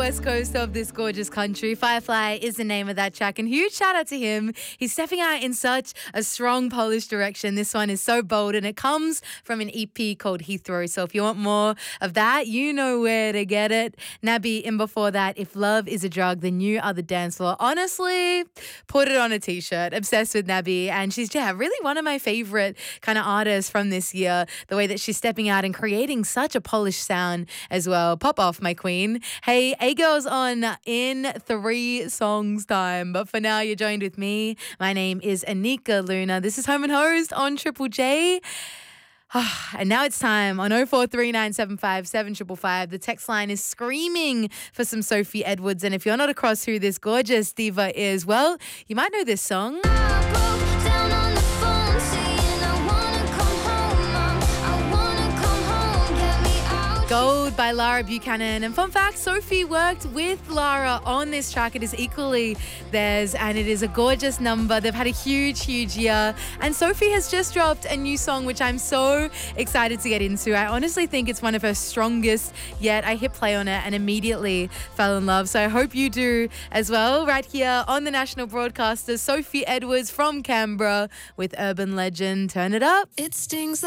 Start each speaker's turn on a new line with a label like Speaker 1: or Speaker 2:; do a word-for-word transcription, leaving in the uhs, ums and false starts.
Speaker 1: west coast of this gorgeous country. Firefly is the name of that track, and huge shout out to him. He's stepping out in such a strong Polish direction. This one is so bold, and it comes from an E P called Heathrow. So if you want more of that, you know where to get it. Nabi, and before that, If Love Is a Drug, Then You Are the Dance Floor. Honestly, put it on a t-shirt. Obsessed with Nabi, and she's yeah, really one of my favorite kind of artists from this year. The way that she's stepping out and creating such a polished sound as well. Pop off, my queen. Hey, A-Girl's on in three songs time. But for now, you're joined with me. My name is Anika Luna. This is Home and Host on Triple J. And now it's time on oh four three nine seven five seven five five. The text line is screaming for some Sophie Edwards. And if you're not across who this gorgeous diva is, well, you might know this song. Gold by Lara Buchanan. And fun fact, Sophie worked with Lara on this track. It is equally theirs, and it is a gorgeous number. They've had a huge, huge year. And Sophie has just dropped a new song, which I'm so excited to get into. I honestly think it's one of her strongest yet. I hit play on it and immediately fell in love. So I hope you do as well. Right here on the national broadcaster, Sophie Edwards from Canberra with Urban Legend. Turn it up.
Speaker 2: It stings